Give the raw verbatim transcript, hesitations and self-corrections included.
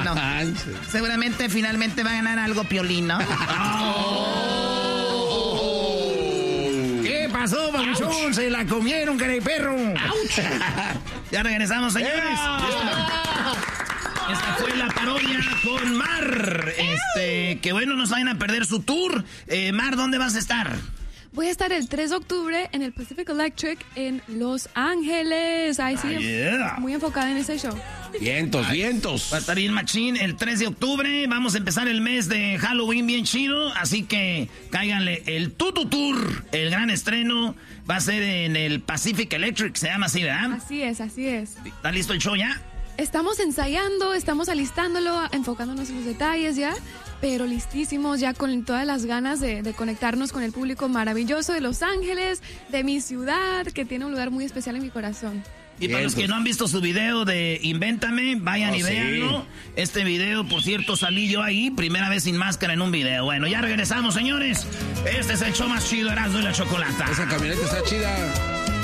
bueno. Seguramente finalmente va a ganar algo Piolín, ¿no? Oh. ¿Qué pasó, babuchón? Se la comieron, caray perro. Ya regresamos, señores. Esta, esta fue la parodia con Mar. Este, que bueno, no se vayan a perder su tour. Eh, Mar, ¿dónde vas a estar? Voy a estar el tres de octubre en el Pacific Electric en Los Ángeles. Ay, sí, ah, yeah. Muy enfocada en ese show. Vientos, vientos. Va a estar bien machín el tres de octubre. Vamos a empezar el mes de Halloween bien chido. Así que cáiganle el Tutu Tour. El gran estreno va a ser en el Pacific Electric. Se llama así, ¿verdad? Así es, así es. ¿Está listo el show ya? Estamos ensayando, estamos alistándolo, enfocándonos en los detalles ya. Pero listísimos ya con todas las ganas de, de conectarnos con el público maravilloso de Los Ángeles, de mi ciudad, que tiene un lugar muy especial en mi corazón. Y para los que no han visto su video de Invéntame, vayan oh, y véanlo. Sí. Este video, por cierto, salí yo ahí, primera vez sin máscara en un video. Bueno, ya regresamos, señores. Este es el show más chido, Erasmo y la Chocolata. Esa camioneta está chida.